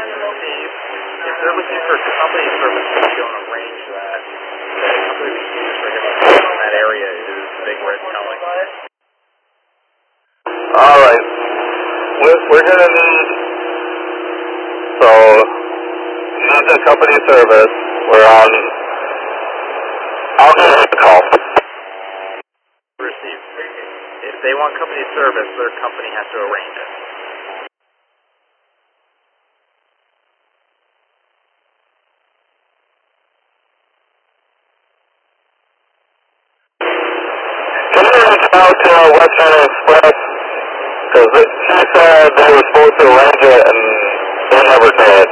See, if they're looking for company service and you don't arrange that, then completely useless. They're going to in that area is big red telling. Alright. We're going to need, so, need the company service. We're on, I'll give the call. Receive. If they want company service, their company has to arrange it. Can you reach out to Western Express? Because she said they were supposed to arrange it and they never did.